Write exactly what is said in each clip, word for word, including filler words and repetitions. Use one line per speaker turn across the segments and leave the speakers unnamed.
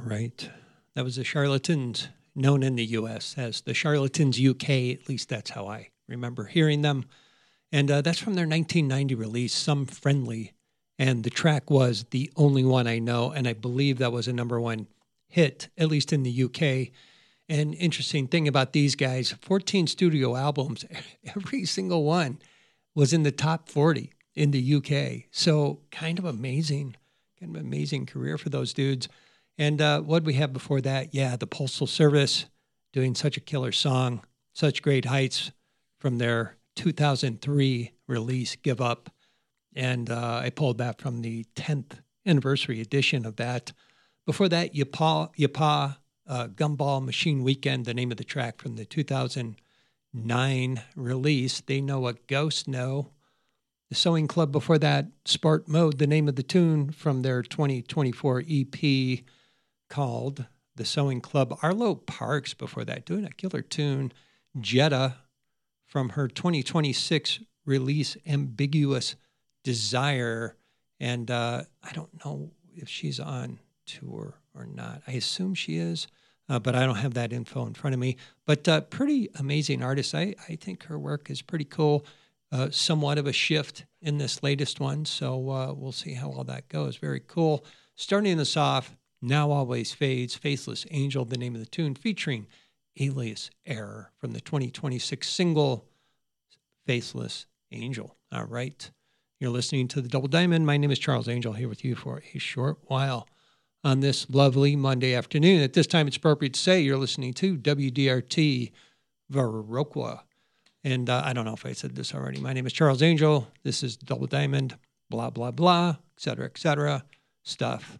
right. That was the Charlatans, known in the U S as the Charlatans U K. At least that's how I remember hearing them. And uh, that's from their nineteen ninety release, Some Friendly. And the track was The Only One I Know. And I believe that was a number one hit, at least in the U K. And interesting thing about these guys, fourteen studio albums, every single one was in the top forty in the U K. So kind of amazing, kind of amazing career for those dudes. And uh, what we have before that, yeah, the Postal Service doing such a killer song, Such Great Heights from their two thousand three release, Give Up. And uh, I pulled that from the tenth anniversary edition of that. Before that, Yapa, Yapa uh, Gumball Machine Weekend, the name of the track from the two thousand nine release, They Know What Ghosts Know. The Sewing Club before that, Sport Mode, the name of the tune from their twenty twenty-four E P called The Sewing Club. Arlo Parks before that, doing a killer tune. Jetta from her twenty twenty-six release, Ambiguous Desire. And uh, I don't know if she's on tour or not. I assume she is, uh, but I don't have that info in front of me. But uh, pretty amazing artist. I, I think her work is pretty cool. Uh, somewhat of a shift in this latest one, so uh, we'll see how all that goes. Very cool. Starting us off, Now Always Fades, Faceless Angel, the name of the tune, featuring Alias Error from the twenty twenty-six single, Faceless Angel. All right. You're listening to The Double Diamond. My name is Charles Angel, here with you for a short while on this lovely Monday afternoon. At this time, it's appropriate to say you're listening to W D R T Viroqua. And uh, I don't know if I said this already. My name is Charles Angel. This is Double Diamond, blah, blah, blah, et cetera, et cetera, stuff.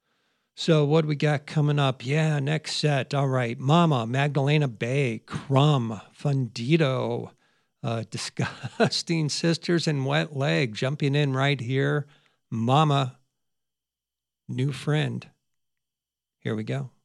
So what do we got coming up? Yeah, next set. All right. Mama, Magdalena Bay, Crumb, Fundito, uh, Disgusting Sisters, and Wet Leg jumping in right here. Mama, New Friend. Here we go.